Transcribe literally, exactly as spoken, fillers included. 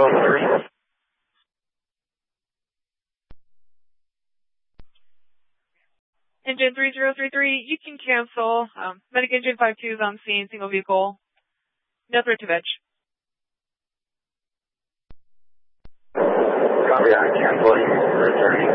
zero three. Engine three zero three three, you can cancel. Um, Medic Engine five two is on scene, single vehicle. No threat to veg.